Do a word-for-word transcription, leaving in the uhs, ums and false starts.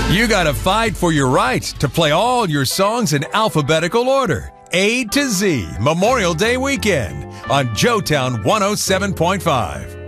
You got to fight for your right to play all your songs in alphabetical order. A to Z Memorial Day weekend on Joetown one oh seven point five.